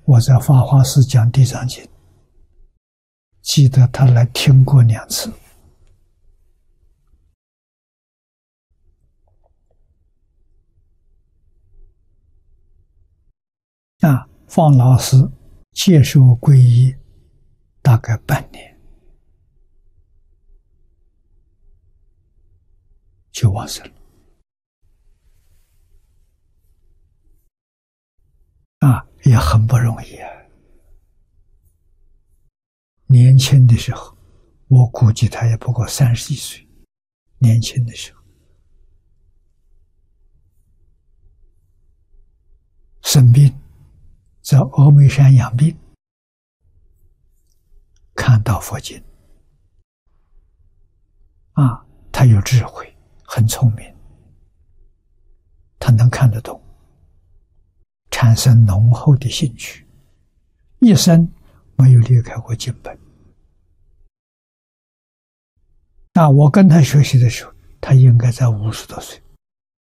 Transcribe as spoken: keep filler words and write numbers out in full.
我在法华寺讲《地藏经》，记得他来听过两次。啊，方老师接受皈依大概半年，就往生了。啊，也很不容易啊！年轻的时候，我估计他也不过三十一岁。年轻的时候，生病，在峨眉山养病，看到佛经，啊，他有智慧，很聪明，他能看得懂。产生浓厚的兴趣，一生没有离开过经本。那我跟他学习的时候，他应该在五十多岁。